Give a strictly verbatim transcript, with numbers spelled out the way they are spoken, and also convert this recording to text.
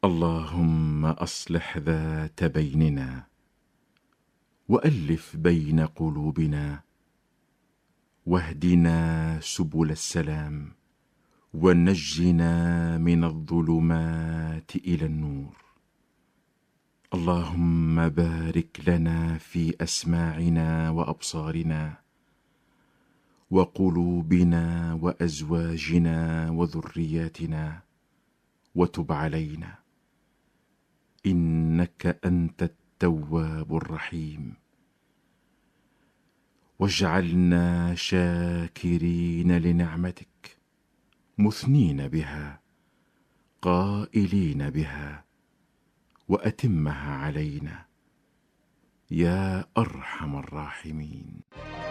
اللهم أصلح ذات بيننا وألف بين قلوبنا واهدنا سبل السلام ونجنا من الظلمات إلى النور. اللهم بارك لنا في أسماعنا وأبصارنا وقلوبنا وأزواجنا وذرياتنا وتب علينا إنك أنت التواب الرحيم، واجعلنا شاكرين لنعمتك مثنين بها قائلين بها وأتمها علينا يا أرحم الراحمين.